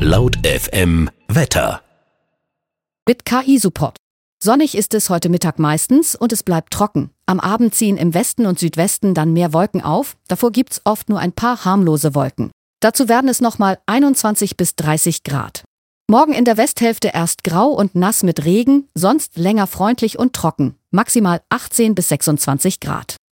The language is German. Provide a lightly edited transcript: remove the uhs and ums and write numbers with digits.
Laut FM Wetter. Mit KI-Support. Sonnig ist es heute Mittag meistens und es bleibt trocken. Am Abend ziehen im Westen und Südwesten dann mehr Wolken auf. Davor gibt's oft nur ein paar harmlose Wolken. Dazu werden es nochmal 21 bis 30 Grad. Morgen in der Westhälfte erst grau und nass mit Regen, sonst länger freundlich und trocken. Maximal 18 bis 26 Grad.